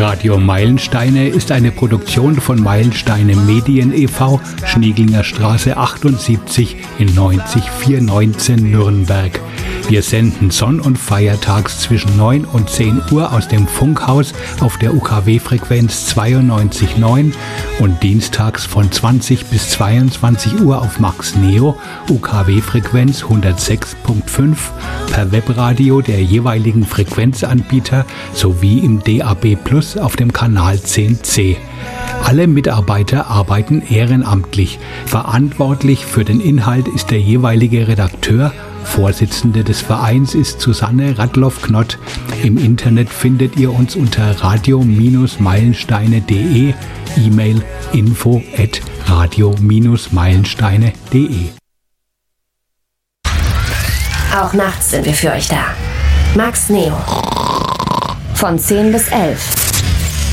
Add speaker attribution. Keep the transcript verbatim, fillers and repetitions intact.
Speaker 1: Radio Meilensteine ist eine Produktion von Meilensteine Medien e V, Schnieglinger Straße achtundsiebzig in neunzig vierhundertneunzehn Nürnberg. Wir senden sonn- und feiertags zwischen neun und zehn Uhr aus dem Funkhaus auf der U K W-Frequenz zweiundneunzig Komma neun und dienstags von zwanzig bis zweiundzwanzig Uhr auf Max Neo, U K W-Frequenz hundertsechs Komma fünf, per Webradio der jeweiligen Frequenzanbieter sowie im D A B Plus auf dem Kanal zehn C. Alle Mitarbeiter arbeiten ehrenamtlich. Verantwortlich für den Inhalt ist der jeweilige Redakteur. Vorsitzende des Vereins ist Susanne Radloff-Knott. Im Internet findet ihr uns unter radio meilensteine punkt de, E-Mail info at radio meilensteine punkt de.
Speaker 2: Auch nachts sind wir für euch da. Max Neo. Von zehn bis elf.